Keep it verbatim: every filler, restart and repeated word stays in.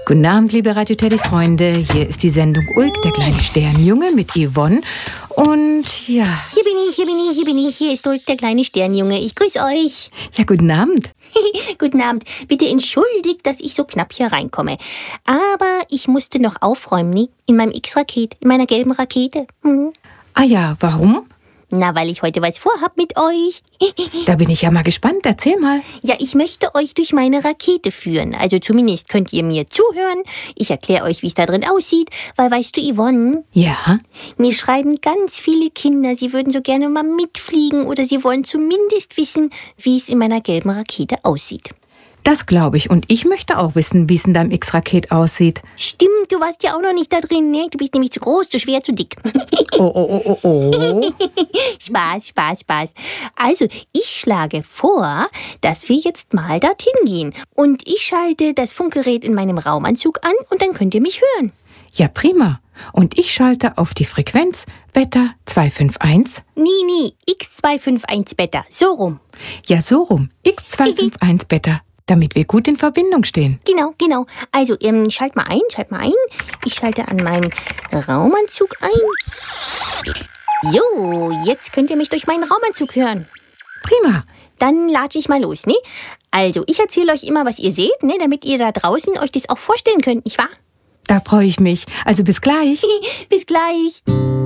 Guten Abend, liebe Radio Teddy-Freunde. Hier ist die Sendung Ulk, der kleine Sternjunge mit Yvonne. Und ja... Hier bin ich, hier bin ich, hier bin ich. Hier ist Ulk, der kleine Sternjunge. Ich grüße euch. Ja, guten Abend. Guten Abend. Bitte entschuldigt, dass ich so knapp hier reinkomme. Aber ich musste noch aufräumen, ne? In meinem X-Raket, in meiner gelben Rakete. Hm. Ah ja, warum? Na, weil ich heute was vorhab mit euch. Da bin ich ja mal gespannt. Erzähl mal. Ja, ich möchte euch durch meine Rakete führen. Also zumindest könnt ihr mir zuhören. Ich erkläre euch, wie es da drin aussieht. Weil, weißt du, Yvonne? Ja? Mir schreiben ganz viele Kinder, sie würden so gerne mal mitfliegen oder sie wollen zumindest wissen, wie es in meiner gelben Rakete aussieht. Das glaube ich. Und ich möchte auch wissen, wie es in deinem X-Raket aussieht. Stimmt, du warst ja auch noch nicht da drin, ne? Du bist nämlich zu groß, zu schwer, zu dick. Oh, oh, oh, oh, oh. Spaß, Spaß, Spaß. Also, ich schlage vor, dass wir jetzt mal dorthin gehen. Und ich schalte das Funkgerät in meinem Raumanzug an und dann könnt ihr mich hören. Ja, prima. Und ich schalte auf die Frequenz Beta zwei fünf eins. Nee, nee, X zwei fünf eins Beta. So rum. Ja, so rum. X zwei fünf eins Beta. Damit wir gut in Verbindung stehen. Genau, genau. Also, ähm, schalt mal ein, schalt mal ein. Ich schalte an meinen Raumanzug ein. So, jetzt könnt ihr mich durch meinen Raumanzug hören. Prima. Dann latsche ich mal los, ne? Also, ich erzähle euch immer, was ihr seht, ne? Damit ihr da draußen euch das auch vorstellen könnt, nicht wahr? Da freue ich mich. Also bis gleich. Bis gleich.